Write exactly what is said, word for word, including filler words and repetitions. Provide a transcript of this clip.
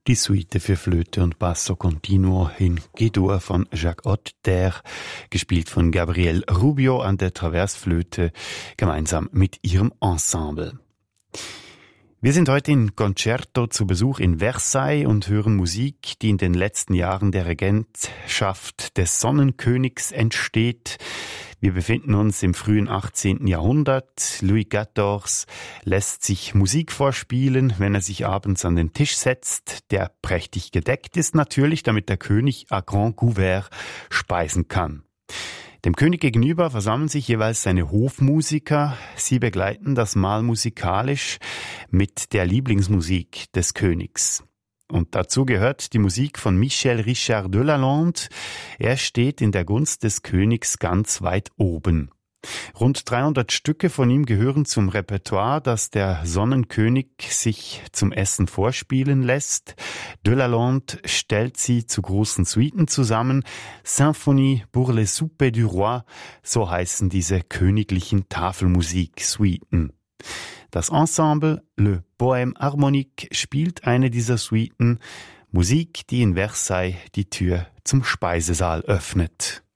Die Suite für Flöte und Basso Continuo in G-Dur von Jacques Otter, gespielt von Gabriel Rubio an der Traversflöte, gemeinsam mit ihrem Ensemble. Wir sind heute in Concerto zu Besuch in Versailles und hören Musik, die in den letzten Jahren der Regentschaft des Sonnenkönigs entsteht. Wir befinden uns im frühen achtzehnten Jahrhundert. Louis vierzehnten. lässt sich Musik vorspielen, wenn er sich abends an den Tisch setzt, der prächtig gedeckt ist natürlich, damit der König à grand couvert speisen kann. Dem König gegenüber versammeln sich jeweils seine Hofmusiker. Sie begleiten das Mahl musikalisch mit der Lieblingsmusik des Königs. Und dazu gehört die Musik von Michel Richard de Lalande. Er steht in der Gunst des Königs ganz weit oben. Rund dreihundert Stücke von ihm gehören zum Repertoire, das der Sonnenkönig sich zum Essen vorspielen lässt. De Lalande stellt sie zu großen Suiten zusammen. Symphonie pour les soupers du roi, so heißen diese königlichen Tafelmusik-Suiten. Das Ensemble Le Poème Harmonique spielt eine dieser Suiten, Musik, die in Versailles die Tür zum Speisesaal öffnet.